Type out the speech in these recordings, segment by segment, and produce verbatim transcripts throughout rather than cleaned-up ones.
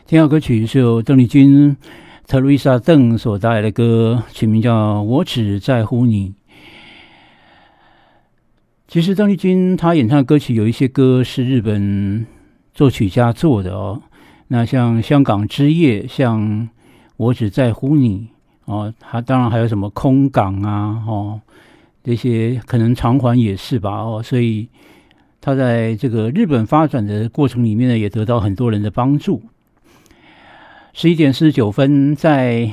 听到歌曲是由邓丽君、特蕾莎邓所带来的歌，曲名叫《我只在乎你》。其实邓丽君她演唱的歌曲有一些歌是日本作曲家做的哦，那像《香港之夜》、像《我只在乎你》哦，还当然还有什么空港啊哦，这些可能偿还也是吧哦，所以他在这个日本发展的过程里面呢，也得到很多人的帮助。十一点四十九分，在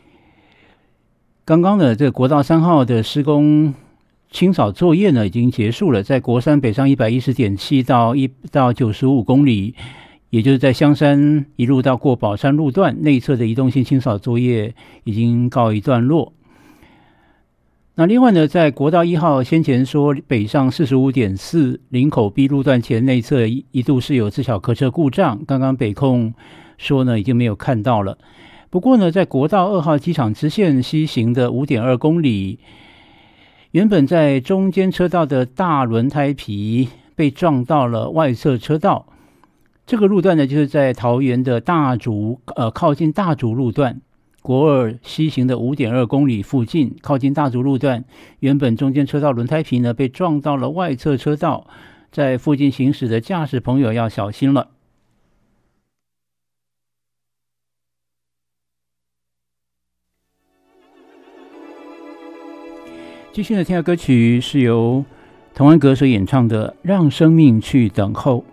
刚刚的这个国道三号的施工清扫作业呢已经结束了，在国三北上 一百一十点七 到一到九十五公里，也就是在香山一路到过宝山路段内侧的移动性清扫作业已经告一段落。那另外呢，在国道一号先前说北上 四十五点四 林口 B 路段前内侧一度是有自小客车故障，刚刚北控说呢已经没有看到了。不过呢，在国道二号机场支线西行的 五点二公里，原本在中间车道的大轮胎皮被撞到了外侧车道。这个路段呢，就是在桃园的大竹呃靠近大竹路段国二西行的 五点二公里附近，靠近大竹路段，原本中间车道轮胎皮呢被撞到了外侧车道，在附近行驶的驾驶朋友要小心了。继续呢，听的歌曲是由童安格所演唱的《让生命去等候》。